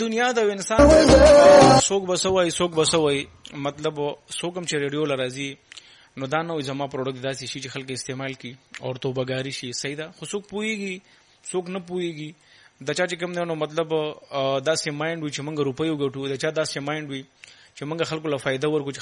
دنیا د انسان څوک بسوي مطلب څوک هم چې ریډیو لرازي نو دا نو زما پروډکټ داسې شي چې خلک استعمال کی او توبګاری شي صحیح ده خو څوک پويږي څوک نه پويږي د چا چې کوم نو مطلب داسې مایند وي چې موږ روپیو ګټو د چا داسې مایند وي چې موږ خلکو له فائدہ ورکو